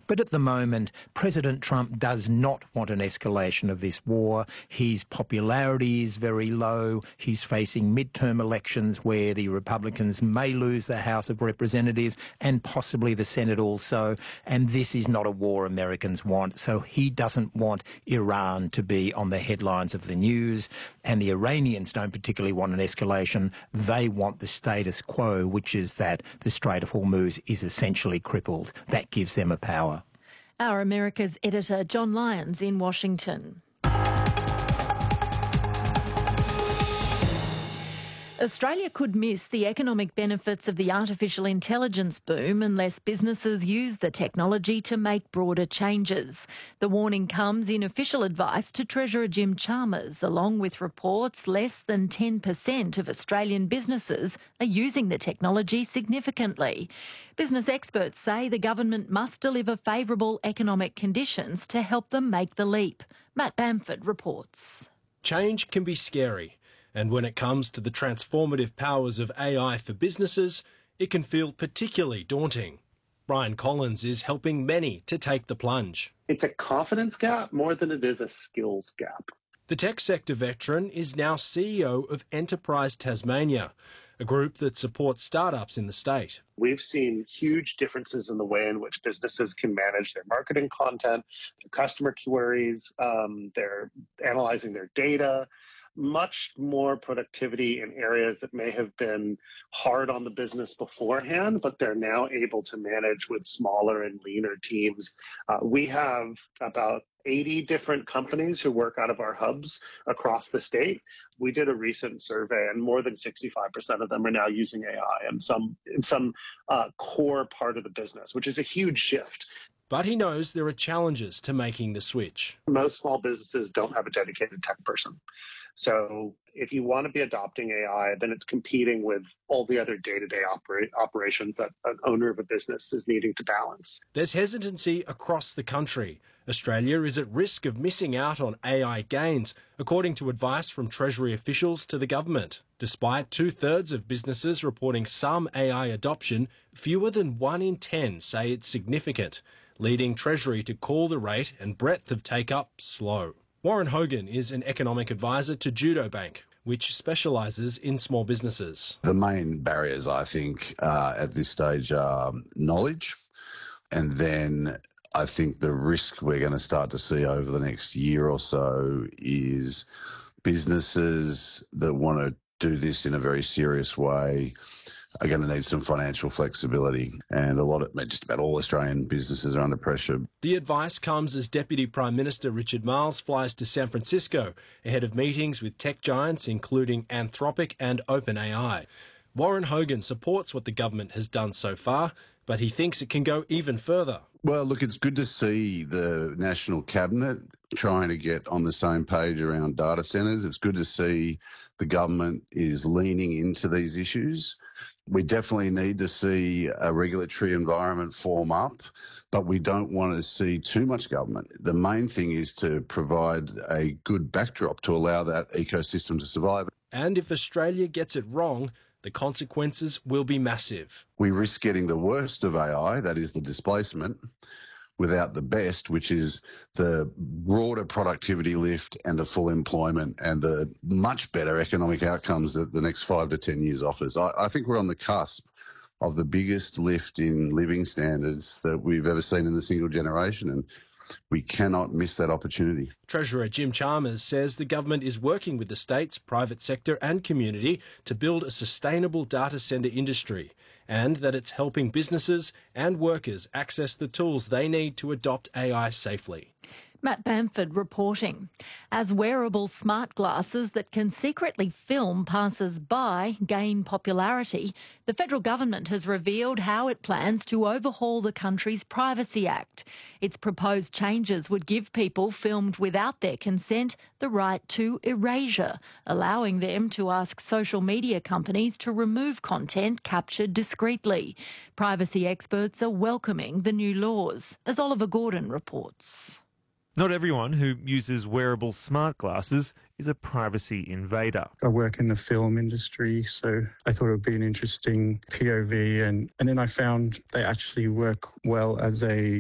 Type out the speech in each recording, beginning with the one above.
But at the moment, President Trump does not want an escalation of this war. His popularity is very low. He's facing midterm elections where the Republicans may lose the House of Representatives and possibly the Senate also. And this is not a war Americans want. So he doesn't want Iran to be on the headlines of the news. And the Iranians don't particularly want an escalation. They want the status quo, which is that the Strait of Hormuz is essentially crippled. That gives them a power. Our America's editor, John Lyons in Washington. Australia could miss the economic benefits of the artificial intelligence boom unless businesses use the technology to make broader changes. The warning comes in official advice to Treasurer Jim Chalmers, along with reports less than 10% of Australian businesses are using the technology significantly. Business experts say the government must deliver favourable economic conditions to help them make the leap. Matt Bamford reports. Change can be scary. And when it comes to the transformative powers of AI for businesses, it can feel particularly daunting. Brian Collins is helping many to take the plunge. It's a confidence gap more than it is a skills gap. The tech sector veteran is now CEO of Enterprise Tasmania, a group that supports startups in the state. We've seen huge differences in the way in which businesses can manage their marketing content, their customer queries, they're analyzing their data. Much more productivity in areas that may have been hard on the business beforehand, but they're now able to manage with smaller and leaner teams. We have about 80 different companies who work out of our hubs across the state. We did a recent survey, and more than 65% of them are now using AI in some core part of the business, which is a huge shift. But he knows there are challenges to making the switch. Most small businesses don't have a dedicated tech person. So if you want to be adopting AI, then it's competing with all the other day-to-day operations that an owner of a business is needing to balance. There's hesitancy across the country. Australia is at risk of missing out on AI gains, according to advice from Treasury officials to the government. Despite 2/3 of businesses reporting some AI adoption, fewer than 1 in 10 say it's significant, leading Treasury to call the rate and breadth of take-up slow. Warren Hogan is an economic advisor to Judo Bank, which specialises in small businesses. The main barriers, I think, at this stage are knowledge. And then I think the risk we're going to start to see over the next year or so is businesses that want to do this in a very serious way are going to need some financial flexibility. And just about all Australian businesses are under pressure. The advice comes as Deputy Prime Minister Richard Marles flies to San Francisco ahead of meetings with tech giants including Anthropic and OpenAI. Warren Hogan supports what the government has done so far, but he thinks it can go even further. Well, look, it's good to see the National Cabinet trying to get on the same page around data centres. It's good to see the government is leaning into these issues. We definitely need to see a regulatory environment form up, but we don't want to see too much government. The main thing is to provide a good backdrop to allow that ecosystem to survive. And if Australia gets it wrong, the consequences will be massive. We risk getting the worst of AI, that is the displacement, without the best, which is the broader productivity lift and the full employment and the much better economic outcomes that the next 5 to 10 years offers. I think we're on the cusp of the biggest lift in living standards that we've ever seen in a single generation, and we cannot miss that opportunity. Treasurer Jim Chalmers says the government is working with the states, private sector and community to build a sustainable data centre industry, and that it's helping businesses and workers access the tools they need to adopt AI safely. Matt Bamford reporting. As wearable smart glasses that can secretly film passers-by gain popularity, the federal government has revealed how it plans to overhaul the country's Privacy Act. Its proposed changes would give people filmed without their consent the right to erasure, allowing them to ask social media companies to remove content captured discreetly. Privacy experts are welcoming the new laws, as Oliver Gordon reports. Not everyone who uses wearable smart glasses is a privacy invader. I work in the film industry, so I thought it would be an interesting POV. And then I found they actually work well as a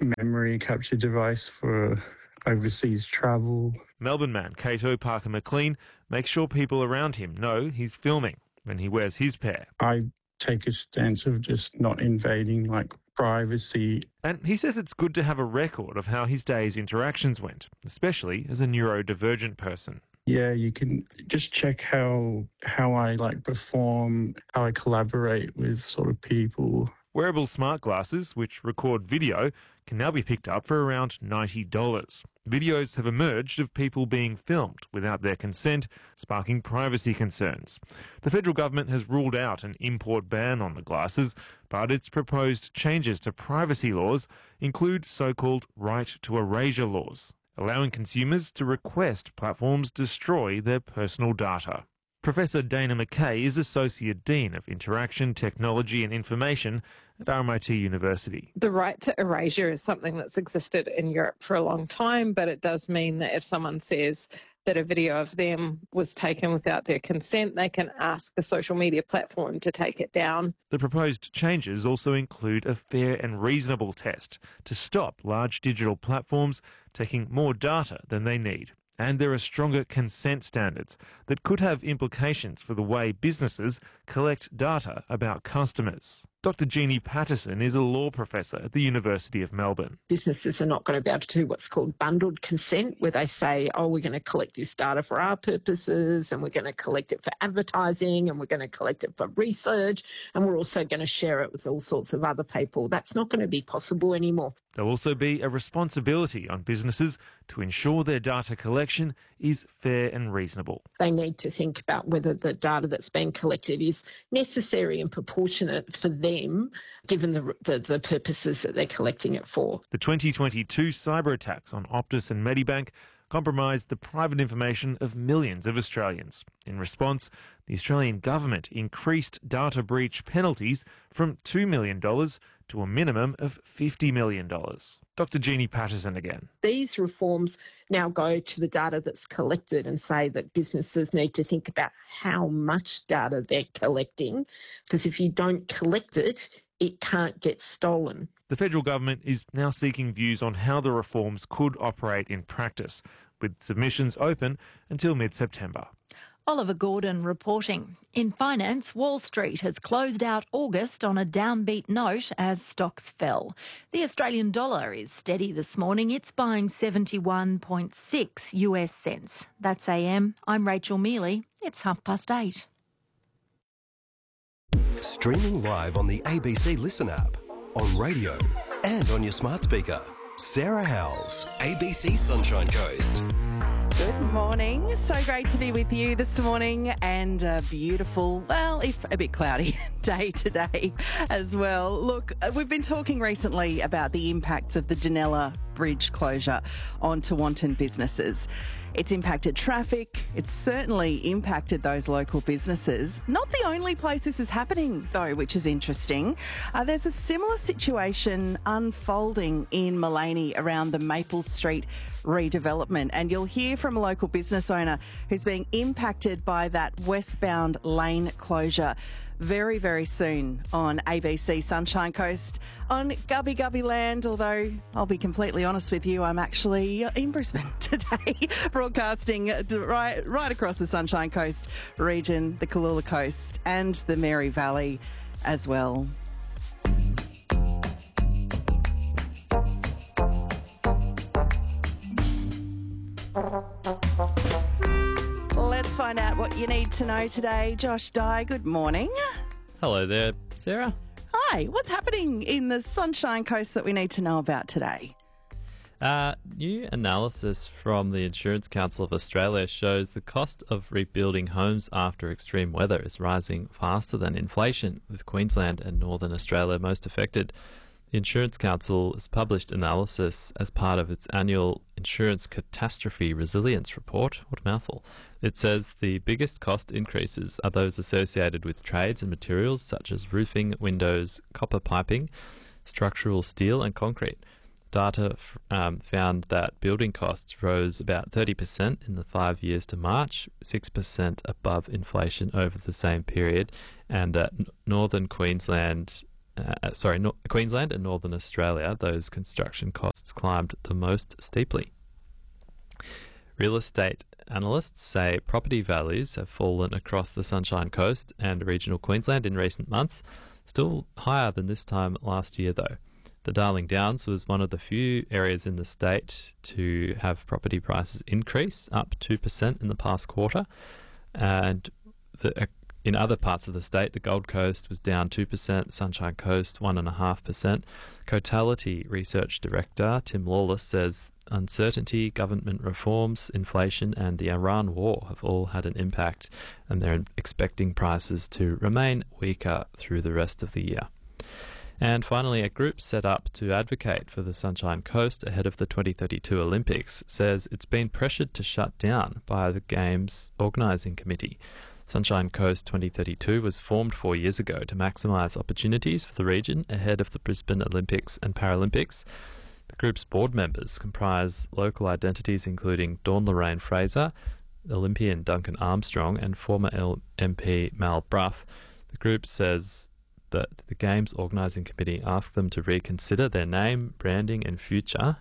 memory capture device for overseas travel. Melbourne man Cato Parker McLean makes sure people around him know he's filming when he wears his pair. I take a stance of just not invading privacy. And he says it's good to have a record of how his day's interactions went, especially as a neurodivergent person. Yeah, you can just check how I perform, how I collaborate with sort of people. Wearable smart glasses, which record video, can now be picked up for around $90. Videos have emerged of people being filmed without their consent, sparking privacy concerns. The federal government has ruled out an import ban on the glasses, but its proposed changes to privacy laws include so-called right to erasure laws, allowing consumers to request platforms destroy their personal data. Professor Dana McKay is Associate Dean of Interaction, Technology and Information at RMIT University. The right to erasure is something that's existed in Europe for a long time, but it does mean that if someone says that a video of them was taken without their consent, they can ask the social media platform to take it down. The proposed changes also include a fair and reasonable test to stop large digital platforms taking more data than they need. And there are stronger consent standards that could have implications for the way businesses collect data about customers. Dr. Jeannie Patterson is a law professor at the University of Melbourne. Businesses are not going to be able to do what's called bundled consent, where they say, oh, we're going to collect this data for our purposes, and we're going to collect it for advertising, and we're going to collect it for research, and we're also going to share it with all sorts of other people. That's not going to be possible anymore. There'll also be a responsibility on businesses to ensure their data collection is fair and reasonable. They need to think about whether the data that's being collected is necessary and proportionate for them, given the purposes that they're collecting it for. The 2022 cyber attacks on Optus and Medibank compromised the private information of millions of Australians. In response, the Australian government increased data breach penalties from $2 million to a minimum of $50 million. Dr. Jeannie Patterson again. These reforms now go to the data that's collected and say that businesses need to think about how much data they're collecting, because if you don't collect it, it can't get stolen. The federal government is now seeking views on how the reforms could operate in practice, with submissions open until mid-September. Oliver Gordon reporting. In finance, Wall Street has closed out August on a downbeat note as stocks fell. The Australian dollar is steady this morning. It's buying 71.6 US cents. That's AM. I'm Rachel Mealy. It's 8:30. Streaming live on the ABC Listen app, on radio and on your smart speaker. Sarah Howells, ABC Sunshine Coast. Good morning. So great to be with you this morning, and a beautiful, well, if a bit cloudy day today as well. Look, we've been talking recently about the impacts of the Dunella Bridge closure on Tewantin businesses. It's impacted traffic. It's certainly impacted those local businesses. Not the only place this is happening, though, which is interesting. There's a similar situation unfolding in Maleny around the Maple Street redevelopment, and you'll hear from a local business owner who's being impacted by that westbound lane closure very, very soon on ABC Sunshine Coast on Gubby Gubby Land, although I'll be completely honest with you, I'm actually in Brisbane today, broadcasting right across the Sunshine Coast region, the Cooloola Coast and the Mary Valley as well. Let's find out what you need to know today. Josh Dye, good morning. Hello there, Sarah. Hi, what's happening in the Sunshine Coast that we need to know about today? New analysis from the Insurance Council of Australia shows the cost of rebuilding homes after extreme weather is rising faster than inflation, with Queensland and Northern Australia most affected. The Insurance Council has published analysis as part of its annual Insurance Catastrophe Resilience Report. What a mouthful. It says the biggest cost increases are those associated with trades and materials such as roofing, windows, copper piping, structural steel and concrete. Data found that building costs rose about 30% in the 5 years to March, 6% above inflation over the same period, and that Northern Queensland Queensland and Northern Australia, those construction costs climbed the most steeply. Real estate analysts say property values have fallen across the Sunshine Coast and regional Queensland in recent months, still higher than this time last year though. The Darling Downs was one of the few areas in the state to have property prices increase, up 2% in the past quarter. And in other parts of the state, the Gold Coast was down 2%, Sunshine Coast 1.5%. Cotality Research Director Tim Lawless says uncertainty, government reforms, inflation and the Iran war have all had an impact, and they're expecting prices to remain weaker through the rest of the year. And finally, a group set up to advocate for the Sunshine Coast ahead of the 2032 Olympics says it's been pressured to shut down by the Games Organising Committee. Sunshine Coast 2032 was formed 4 years ago to maximise opportunities for the region ahead of the Brisbane Olympics and Paralympics. The group's board members comprise local identities including Dawn Lorraine Fraser, Olympian Duncan Armstrong and former MP Mal Brough. The group says that the Games Organising Committee asked them to reconsider their name, branding and future,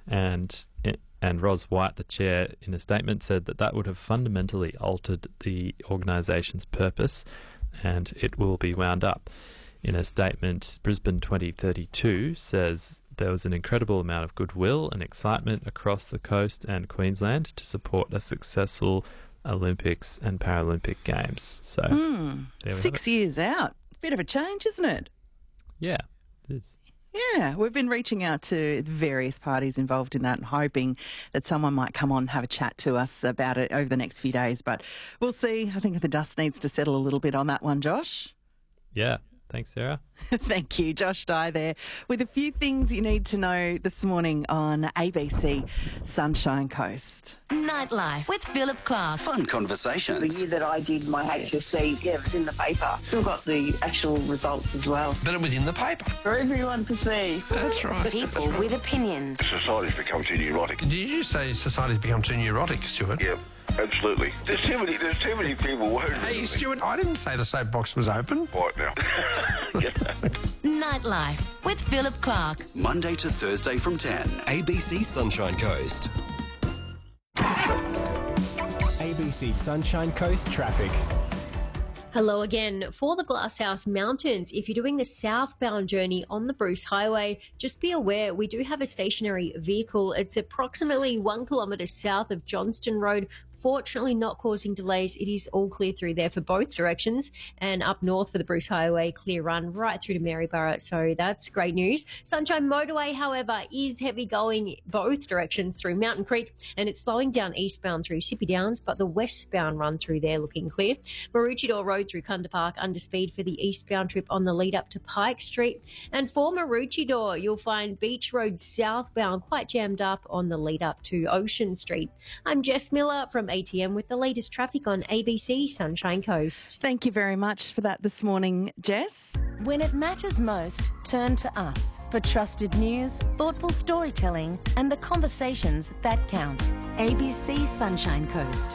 and Ros White, the chair, in a statement said that would have fundamentally altered the organisation's purpose and it will be wound up. In a statement, Brisbane 2032 says there was an incredible amount of goodwill and excitement across the coast and Queensland to support a successful Olympics and Paralympic Games. So 6 years out. Bit of a change, isn't it? Yeah, it is. Yeah, we've been reaching out to various parties involved in that and hoping that someone might come on and have a chat to us about it over the next few days. But we'll see. I think the dust needs to settle a little bit on that one, Josh. Yeah. Thanks, Sarah. Thank you. Josh Dye there with a few things you need to know this morning on ABC Sunshine Coast. Nightlife with Philip Clark. Fun conversations. The year that I did my HSC, it was in the paper. Still got the actual results as well. But it was in the paper. For everyone to see. That's right. People with opinions. Society's become too neurotic. Did you say society's become too neurotic, Stuart? Yeah. Absolutely. There's too many people worried. Hey, Stuart, I didn't say the soapbox was open. Right now. Nightlife with Philip Clark. Monday to Thursday from 10. ABC Sunshine Coast. ABC Sunshine Coast traffic. Hello again. For the Glasshouse Mountains, if you're doing the southbound journey on the Bruce Highway, just be aware we do have a stationary vehicle. It's approximately 1 kilometre south of Johnston Road. Fortunately not causing delays. It is all clear through there for both directions, and up north for the Bruce Highway, clear run right through to Maryborough, so that's great news. Sunshine Motorway, however, is heavy going both directions through Mountain Creek, and it's slowing down eastbound through Shippy Downs, but the westbound run through there looking clear. Maroochydore Road through Kunda Park under speed for the eastbound trip on the lead up to Pike Street, and for Maroochydore you'll find Beach Road southbound quite jammed up on the lead up to Ocean Street. I'm Jess Miller from ATM with the latest traffic on ABC Sunshine Coast. Thank you very much for that this morning, Jess. When it matters most, turn to us for trusted news, thoughtful storytelling and the conversations that count. ABC Sunshine Coast.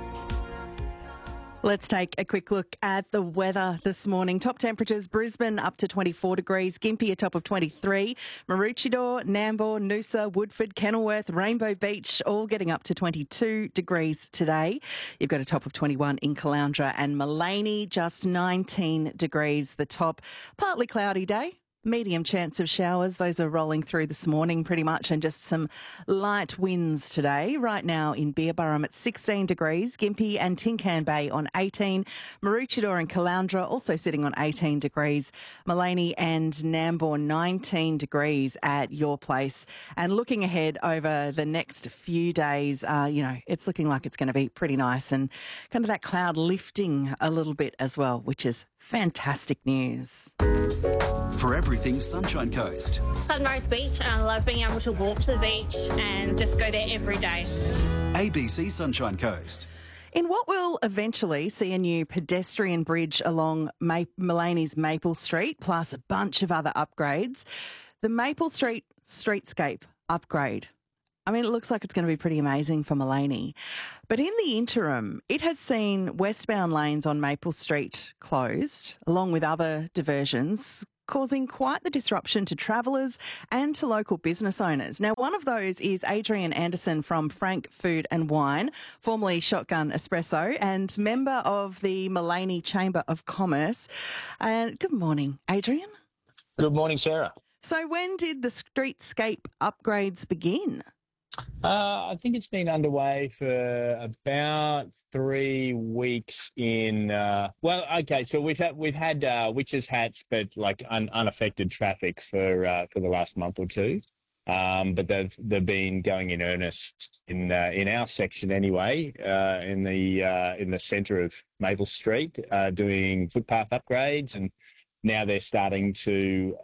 Let's take a quick look at the weather this morning. Top temperatures, Brisbane up to 24 degrees, Gympie a top of 23, Maroochydore, Nambour, Noosa, Woodford, Kenilworth, Rainbow Beach all getting up to 22 degrees today. You've got a top of 21 in Caloundra and Maleny, just 19 degrees the top. Partly cloudy day. Medium chance of showers. Those are rolling through this morning pretty much, and just some light winds today. Right now in Beerburrum at 16 degrees, Gympie and Tincan Bay on 18, Maroochydore and Caloundra also sitting on 18 degrees, Maleny and Nambour 19 degrees at your place. And looking ahead over the next few days, it's looking like it's going to be pretty nice and kind of that cloud lifting a little bit as well, which is fantastic news. For everything Sunshine Coast. Sunrise Beach, and I love being able to walk to the beach and just go there every day. ABC Sunshine Coast. In what will eventually see a new pedestrian bridge along Maleny's Maple Street, plus a bunch of other upgrades, the Maple Street Streetscape upgrade. I mean, it looks like it's going to be pretty amazing for Maleny. But in the interim, it has seen westbound lanes on Maple Street closed, along with other diversions, causing quite the disruption to travellers and to local business owners. Now, one of those is Adrian Anderson from Frank Food and Wine, formerly Shotgun Espresso and member of the Mullaney Chamber of Commerce. Good morning, Adrian. Good morning, Sarah. So when did the streetscape upgrades begin? I think it's been underway for about 3 weeks in. So we've had witches' hats, but like unaffected traffic for the last month or two. But they've been going in earnest in our section anyway, in the centre of Maple Street, doing footpath upgrades, and now they're starting to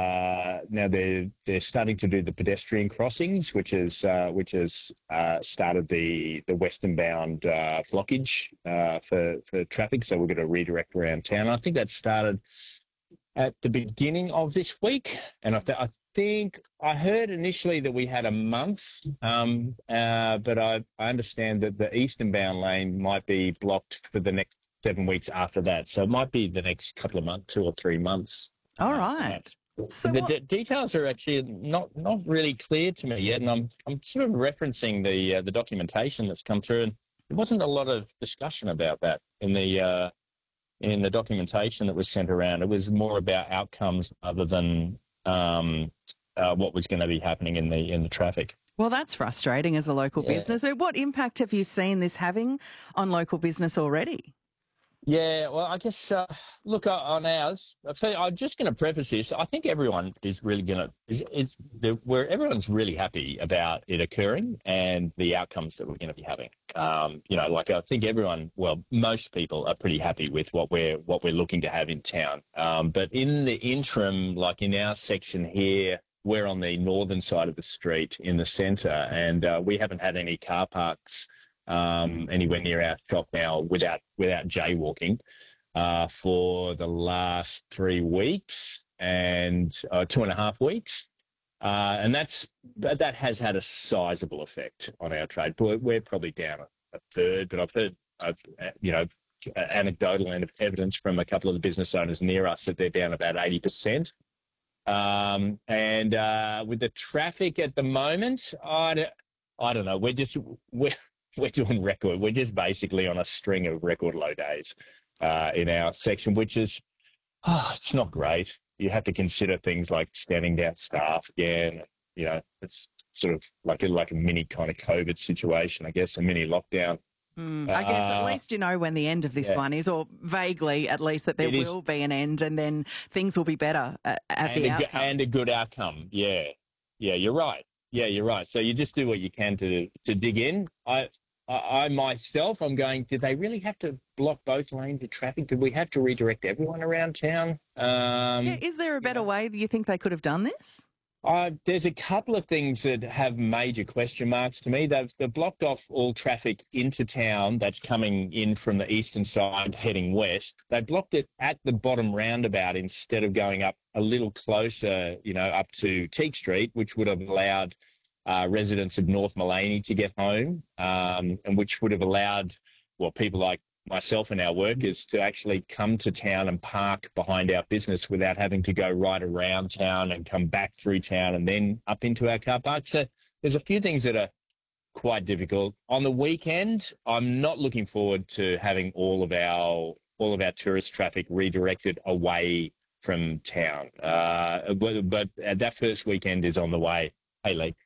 they're starting to do the pedestrian crossings, which has started the western bound blockage for traffic. So we're going to redirect around town. I think that started at the beginning of this week, and I think I heard initially that we had a month, but I understand that the eastern bound lane might be blocked for the next 7 weeks after that. So it might be the next couple of months, 2 or 3 months. All right. So the details are actually not really clear to me yet, and I'm sort of referencing the documentation that's come through, and there wasn't a lot of discussion about that in the documentation that was sent around. It was more about outcomes other than what was going to be happening in the traffic. Well, that's frustrating as a local business. So what impact have you seen this having on local business already? Yeah, well, I guess, look, on ours, I'm just going to preface this. I think everyone is really going to, everyone's really happy about it occurring and the outcomes that we're going to be having. I think everyone, well, most people are pretty happy with what we're looking to have in town. But in the interim, like in our section here, we're on the northern side of the street in the centre, and we haven't had any car parks anywhere near our shop now without jaywalking for the last 3 weeks and 2.5 weeks, and that has had a sizable effect on our trade. We're probably down a third, but I've heard anecdotal evidence from a couple of the business owners near us that they're down about 80%. And with the traffic at the moment, I don't know. We're doing record. We're just basically on a string of record low days in our section, which is, it's not great. You have to consider things like standing down staff again. It's sort of like a mini kind of COVID situation, I guess, a mini lockdown. I guess at least you know when the end of this one is, or vaguely at least that there will be an end, and then things will be better at the outcome. And a good outcome. Yeah, you're right. Yeah, you're right. So you just do what you can to dig in. I myself, I'm going, did they really have to block both lanes of traffic? Did we have to redirect everyone around town? Is there a better way that you think they could have done this? There's a couple of things that have major question marks to me. They've blocked off all traffic into town that's coming in from the eastern side heading west. They blocked it at the bottom roundabout instead of going up a little closer, up to Teague Street, which would have allowed residents of North Mullaney to get home, and which would have allowed, people like myself and our workers to actually come to town and park behind our business without having to go right around town and come back through town and then up into our car park. So there's a few things that are quite difficult. On the weekend, I'm not looking forward to having all of our tourist traffic redirected away from town. But that first weekend is on the way. Hey, Lee.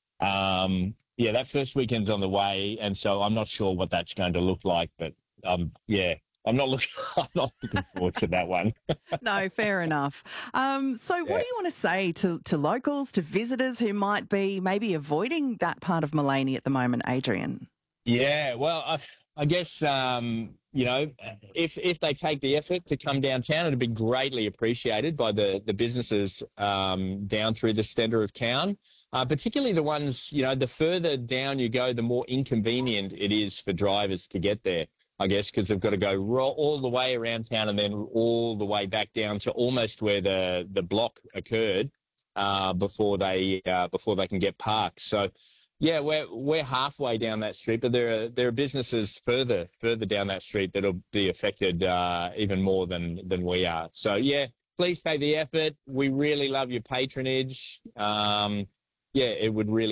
That first weekend's on the way, and so I'm not sure what that's going to look like, but I'm not looking forward to that one. No, fair enough. So what do you want to say to locals, to visitors who might be maybe avoiding that part of Mullaney at the moment, Adrian? Yeah, well, I guess, if they take the effort to come downtown, it'd be greatly appreciated by the businesses down through the centre of town. Particularly the ones, the further down you go, the more inconvenient it is for drivers to get there, I guess, because they've got to go all the way around town and then all the way back down to almost where the block occurred before they can get parked. So, yeah, we're halfway down that street, but there are businesses further down that street that'll be affected even more than we are. So, yeah, please take the effort. We really love your patronage. Yeah, it would really